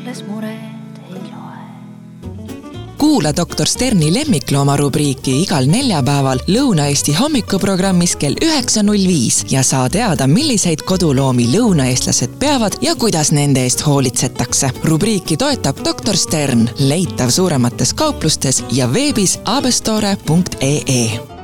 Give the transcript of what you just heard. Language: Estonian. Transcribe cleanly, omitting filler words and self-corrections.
alles mured ei loe. Kuula Dr. Sterni lemmiklooma rubriiki igal neljapäeval Lõuna-Eesti hommikuprogrammis kell 9.05 ja saa teada, milliseid koduloomi lõunaeestlased peavad ja kuidas nende eest hoolitsetakse. Rubriiki toetab Dr. Stern, leitav suuremates kauplustes ja veebis abestore.ee.